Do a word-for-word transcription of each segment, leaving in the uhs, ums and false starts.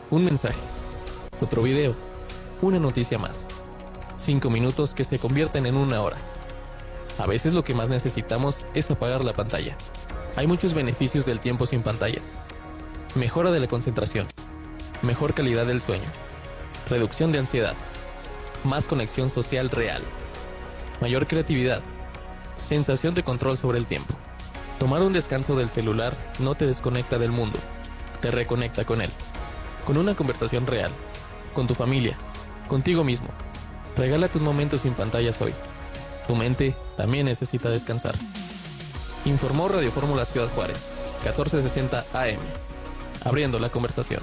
Un mensaje, otro video, una noticia más. Cinco minutos que se convierten en una hora. A veces lo que más necesitamos es apagar la pantalla. Hay muchos beneficios del tiempo sin pantallas. Mejora de la concentración, mejor calidad del sueño, reducción de ansiedad, más conexión social real, mayor creatividad, sensación de control sobre el tiempo. Tomar un descanso del celular no te desconecta del mundo, te reconecta con él. Con una conversación real, con tu familia, contigo mismo. Regálate un momento sin pantallas hoy. Tu mente también necesita descansar. Informó Radio Fórmula Ciudad Juárez, catorce sesenta A M. Abriendo la conversación.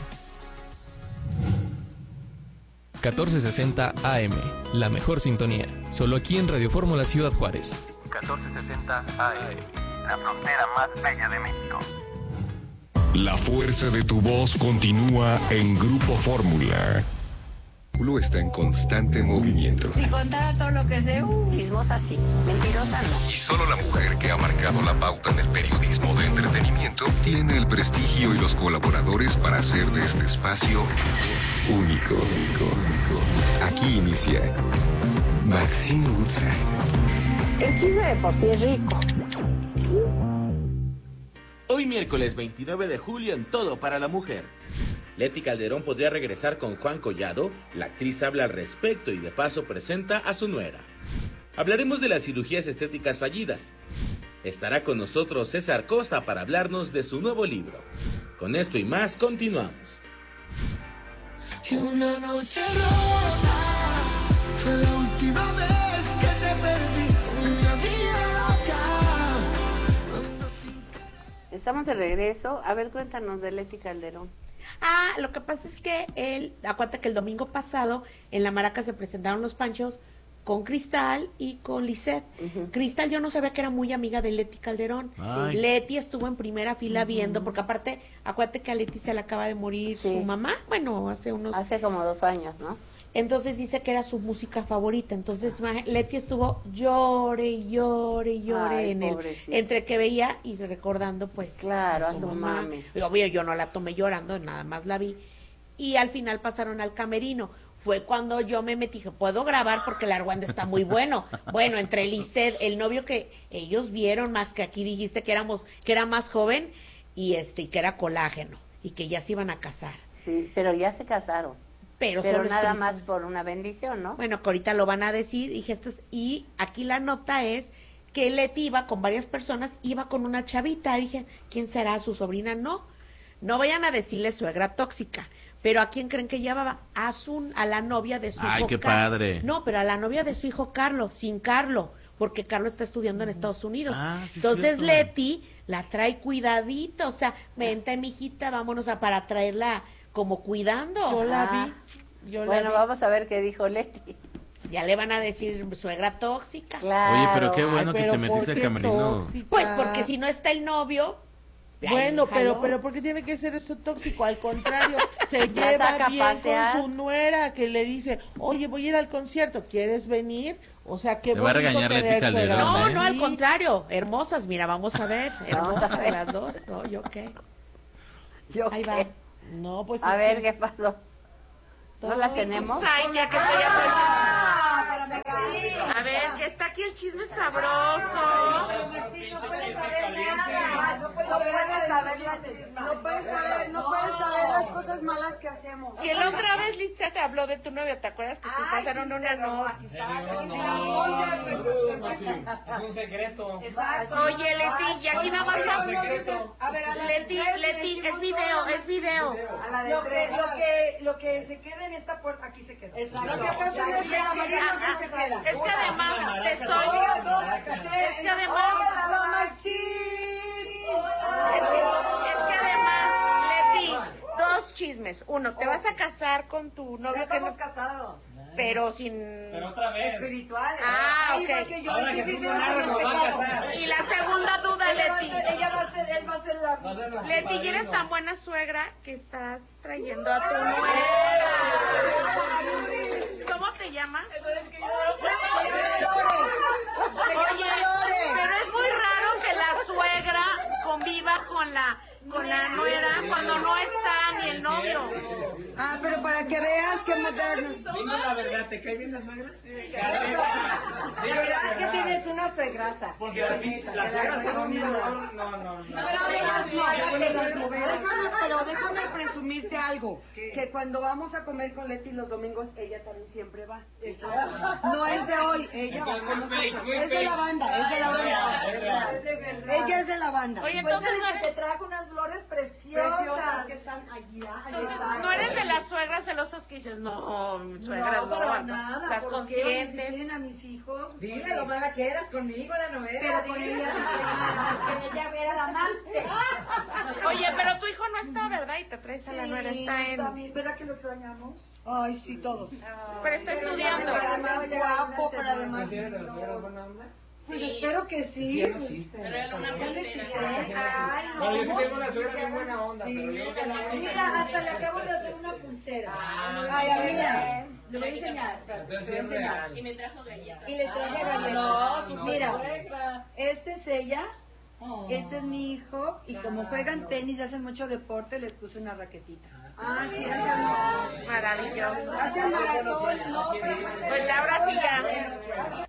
catorce sesenta A M, la mejor sintonía. Solo aquí en Radio Fórmula Ciudad Juárez. catorce sesenta A M, la frontera más bella de México. La fuerza de tu voz continúa en Grupo Fórmula. Uno está en constante movimiento. Si contara todo lo que sé, uh, chismosa sí, mentirosa no. Y solo la mujer que ha marcado la pauta en el periodismo de entretenimiento tiene el prestigio y los colaboradores para hacer de este espacio único. Aquí inicia Maxine Woodside. El chisme de por sí es rico. Hoy miércoles veintinueve de julio en Todo para la Mujer. Leti Calderón podría regresar con Juan Collado. La actriz habla al respecto y de paso presenta a su nuera. Hablaremos de las cirugías estéticas fallidas. Estará con nosotros César Costa para hablarnos de su nuevo libro. Con esto y más continuamos. Y una noche rota fue la última vez que te perdí. Una vida loca. Estamos de regreso. A ver, cuéntanos de Leti Calderón. Ah, lo que pasa es que él, acuérdate que el domingo pasado en la Maraca se presentaron los Panchos con Cristal y con Lisette. Uh-huh. Cristal yo no sabía que era muy amiga de Leti Calderón. Ay. Leti estuvo en primera fila uh-huh. viendo, porque aparte, acuérdate que a Leti se le acaba de morir sí. su mamá, bueno, hace unos... Hace como dos años, ¿no? Entonces dice que era su música favorita, entonces Leti estuvo llore y llore y llore Ay, en el, entre que veía y recordando pues claro, a su, a su mami. Obvio, yo no la tomé llorando, nada más la vi, y al final pasaron al camerino. Fue cuando yo me metí, dije, puedo grabar porque el argüende está muy bueno. Bueno, entre Lisette, el novio que ellos vieron, Max, que aquí dijiste que éramos, que era más joven, y este, y que era colágeno, y que ya se iban a casar. Sí, pero ya se casaron. Pero, pero nada más por una bendición, ¿no? Bueno, que ahorita lo van a decir, y, esto es, y aquí la nota es que Leti iba con varias personas, iba con una chavita, dije, ¿quién será? ¿Su sobrina? No, no vayan a decirle suegra tóxica, pero ¿a quién creen que llevaba? A su, a la novia de su Ay, hijo qué Car- padre. No, pero a la novia de su hijo Carlos, sin Carlos, porque Carlos está estudiando en Estados Unidos. Ah, sí, entonces cierto. Leti la trae cuidadita, o sea, vente mijita, vámonos a para traerla como cuidando. Yo la ah. vi. Yo bueno, la vamos a ver qué dijo Leti. Ya le van a decir suegra tóxica. Claro. Oye, pero qué bueno Ay, pero que te metiste al camerino. Tóxica? Pues porque si no está el novio. Bueno, pero pero ¿por qué tiene que ser eso tóxico? Al contrario, se lleva bien con su nuera que le dice, oye, voy a ir al concierto, ¿quieres venir? O sea, qué bonito. ¿Te va a regañar Leti Calderón? No, ¿eh? no, al contrario, hermosas, mira, vamos a ver, hermosas a ver. Las dos, ¿no? ¿Yo qué? ¿Yo Ahí qué? va. No, pues a ver, que... ¿qué pasó? ¿No la tenemos? Ay, ya que estoy a... a ver, que está aquí el chisme sabroso. No puedes saber, no puedes saber las cosas malas que hacemos. Que la otra vez Litzia te habló de tu novio, ¿te acuerdas que te pasaron una novia? Es un secreto. Oye, Leti, y aquí nada más vamos. Leti, Leti, es video, es video. Lo que, lo que, lo que se queda en esta puerta, aquí se queda. Exacto. Lo que pasa es que aquí se queda. Es que además te estoy... Es que además... Es que, es que además, Leti, dos chismes. Uno, te vas a casar con tu novio. Ya estamos que no... casados. Pero sin... Pero otra vez. Espirituales. Ah, ok. Igual que yo, Ahora que tú no vas a casar. Y la segunda duda, ella Leti. Va a ser, ella va a ser, él va a ser la... Va a ser la Leti, y eres tan buena suegra que estás trayendo a tu nuera. ¿Cómo te llamas? Oye, pero es muy raro que la suegra conviva con la con la nuera cuando no está ni el novio. Para que veas qué modernos. Dime la verdad, ¿te cae bien la suegra? La verdad que tienes una suegraza. Porque las las suegras son un no, no, no. Pero además no, déjame, pero déjame presumirte algo, que cuando vamos a comer con Leti los domingos, ella también siempre va. No es de hoy, ella va con nosotros. Es de la banda, es de la banda. Ella es de la banda. Oye, entonces no te eres, trajo unas flores preciosas, preciosas que están allá. entonces, no eres de las suegras celosas que dices, no, suegras No, no, para no, nada. las ¿por qué? conscientes. Si tienen a mis hijos. Dile lo mala que eras conmigo, la novela. Pero con ella, que ella era la amante. Oye, pero tu hijo no está, ¿verdad? Y te traes a la nuera, está en... ¿Verdad que lo extrañamos? Ay, sí, todos. Pero está estudiando. Pero además guapo, pero además... ¿De las suegras buena onda? Pues espero que sí. Ya no existe. Pero era una Ya no existe. Ay, no. Bueno, yo sí tengo una suegra bien buena onda, pero yo... Mira, hasta le acabo de hacer una pulsera. Ay, amiga. Le voy a enseñar. Entonces sí es real. Y me trajo galletas. Y le traje galletas. Mira, este es ella. Este es mi hijo. Y como juegan tenis y hacen mucho deporte, les puse una raquetita. Ah, sí, hace Maravilloso. Hace maratón. Pues ya, ahora sí ya.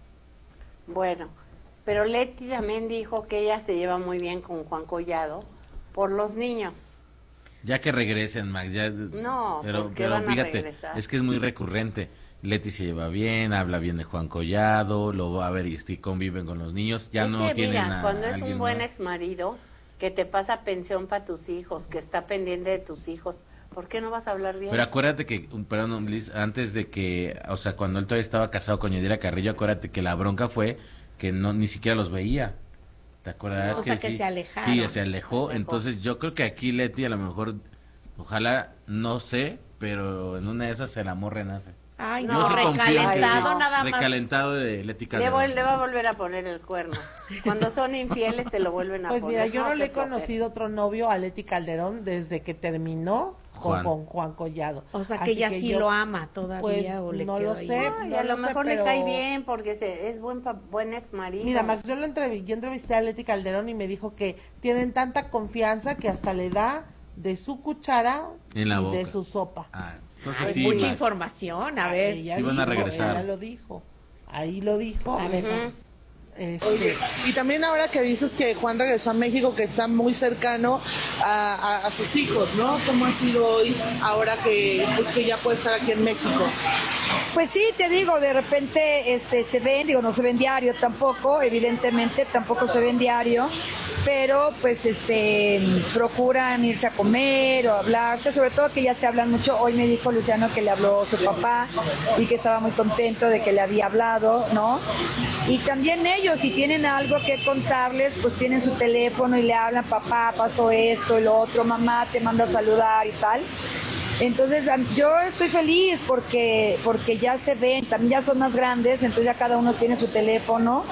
Bueno, pero Leti también dijo que ella se lleva muy bien con Juan Collado por los niños. Ya que regresen, Max, ya... No, pero, ¿por qué pero van a fíjate, regresar? es que es muy recurrente. Leti se lleva bien, habla bien de Juan Collado, lo va a ver y este, conviven con los niños, ya Es no que, tienen mira, a cuando es alguien un buen más. ex marido que te pasa pensión para tus hijos, que está pendiente de tus hijos, ¿por qué no vas a hablar bien? Pero acuérdate que, um, perdón, Liz, antes de que, o sea, cuando él todavía estaba casado con Yadira Carrillo, acuérdate que la bronca fue que no ni siquiera los veía. ¿Te acuerdas? O sea, que que sí, se alejaron. Sí, se alejó. Entonces yo creo que aquí Leti a lo mejor, ojalá, no sé, pero en una de esas el amor renace. Ay, No, no, Yo sí confío en que recalentado sí. nada más. Recalentado de Leti Le, Calderón. vol- le va a volver a poner el cuerno. Cuando son infieles te lo vuelven a Pues poner. mira, yo no te le he preocupes. conocido otro novio a Leti Calderón desde que terminó con Juan. con Juan Collado. O sea, que Así ella sí yo, lo ama todavía pues, o le no quedó lo ahí. sé. Ay, no a lo sé, mejor pero- le cae bien porque se, es buen pa- buen ex marido. Mira, Max, yo lo entrevisté, yo entrevisté a Leti Calderón y me dijo que tienen tanta confianza que hasta le da de su cuchara En la y boca. de su sopa. Ah, entonces Ay, sí, mucha Max. información, a ver. Ella Sí van a dijo, regresar. Ella lo dijo. Ahí lo dijo. A ver, Ujú. vamos. Este, Y también ahora que dices que Juan regresó a México, que está muy cercano a, a- a sus hijos, ¿no? ¿Cómo ha sido hoy, ahora que, pues, que ya puede estar aquí en México? Pues sí, te digo, de repente este, se ven, digo, no se ven diario tampoco, evidentemente tampoco se ven diario, pero pues este procuran irse a comer o hablarse, sobre todo que ya se hablan mucho. Hoy me dijo Luciano que le habló su papá y que estaba muy contento de que le había hablado, ¿no? Y también ellos, si tienen algo que contarles, pues tienen su teléfono y le hablan, papá, pasó esto y lo otro, mamá te manda a saludar y tal. Entonces am- yo estoy feliz porque porque ya se ven, también ya son más grandes, entonces ya cada uno tiene su teléfono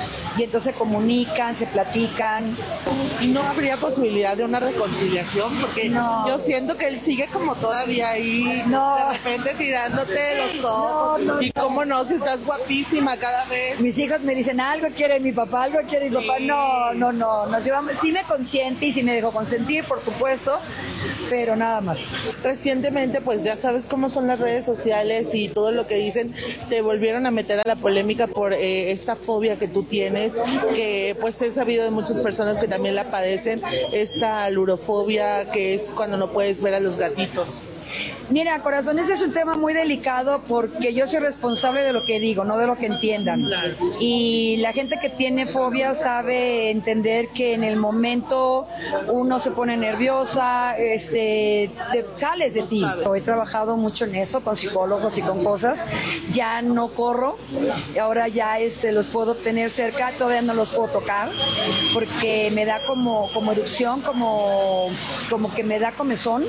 y entonces se comunican, se platican. ¿Y no habría posibilidad de una reconciliación? Porque No. yo siento que él sigue como todavía ahí, No. de repente tirándote los ojos. No, no, y cómo no, si estás guapísima cada vez. Mis hijos me dicen, algo quiere mi papá, algo quiere mi Sí. papá. No, no, no, nos llevamos, sí me consiente y sí me dejo consentir, por supuesto, pero nada más. Recientemente, pues ya sabes cómo son las redes sociales y todo lo que dicen, te volvieron a meter a la polémica por eh, esta fobia que tú tienes, que pues he sabido de muchas personas que también la padecen, esta lurofobia, que es cuando no puedes ver a los gatitos. Mira, corazón, ese es un tema muy delicado porque yo soy responsable de lo que digo, no de lo que entiendan. Y la gente que tiene fobia sabe entender que en el momento uno se pone nerviosa, este, te sales de ti. He trabajado mucho en eso con psicólogos y con cosas. Ya no corro, ahora ya este, los puedo tener cerca, todavía no los puedo tocar porque me da como, como erupción, como, como que me da comezón.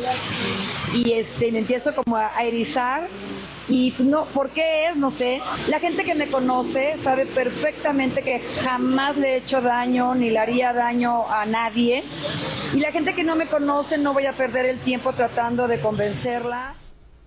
Y este me empiezo como a, a erizar y no, ¿por qué es? No sé. La gente que me conoce sabe perfectamente que jamás le he hecho daño ni le haría daño a nadie. Y la gente que no me conoce no voy a perder el tiempo tratando de convencerla.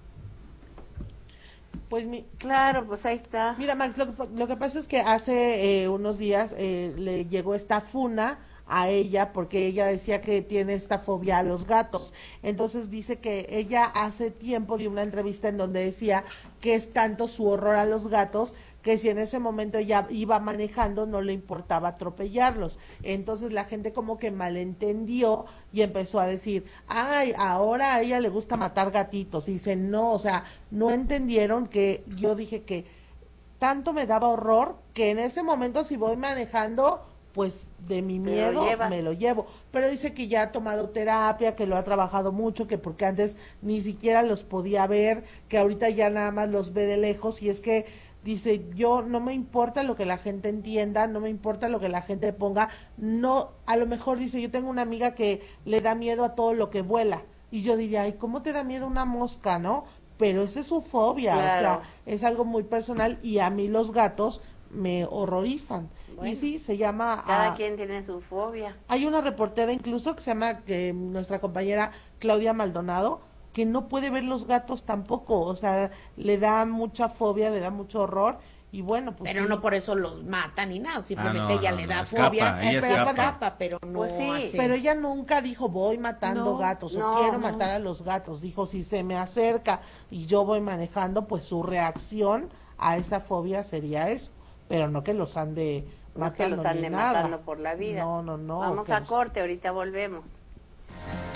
pues mi, Claro, pues ahí está. mira, Max, lo, que- lo que pasa es que hace eh, unos días eh, le llegó esta funa a ella porque ella decía que tiene esta fobia a los gatos. Entonces dice que ella hace tiempo dio una entrevista en donde decía que es tanto su horror a los gatos que si en ese momento ella iba manejando no le importaba atropellarlos. Entonces la gente como que malentendió y empezó a decir, ay, ahora a ella le gusta matar gatitos. Y dice, no, o sea, no entendieron que yo dije que tanto me daba horror que en ese momento si voy manejando, pues de mi miedo me lo llevo. Pero dice que ya ha tomado terapia, que lo ha trabajado mucho, que porque antes ni siquiera los podía ver, que ahorita ya nada más los ve de lejos y es que dice, yo no me importa lo que la gente entienda, no me importa lo que la gente ponga, no, a lo mejor dice, yo tengo una amiga que le da miedo a todo lo que vuela, y yo diría, ay, ¿cómo te da miedo una mosca, no? Pero esa es su fobia, claro. O sea, es algo muy personal, y a mí los gatos me horrorizan. Bueno, y sí, se llama... Cada uh, quien tiene su fobia. Hay una reportera incluso que se llama, que nuestra compañera Claudia Maldonado, que no puede ver los gatos tampoco, o sea, le da mucha fobia, le da mucho horror, y bueno, pues pero sí. no por eso los mata ni nada, simplemente ah, no, ella no, le no, da escapa, fobia, ella pero escapa. escapa, pero no Pues sí, hace. Pero ella nunca dijo voy matando No, gatos o no, quiero no. matar a los gatos, dijo si se me acerca y yo voy manejando, pues su reacción a esa fobia sería eso, pero no que los ande No que matando los ande ni nada. matando por la vida. No, no, no. Vamos que a los- corte, ahorita volvemos.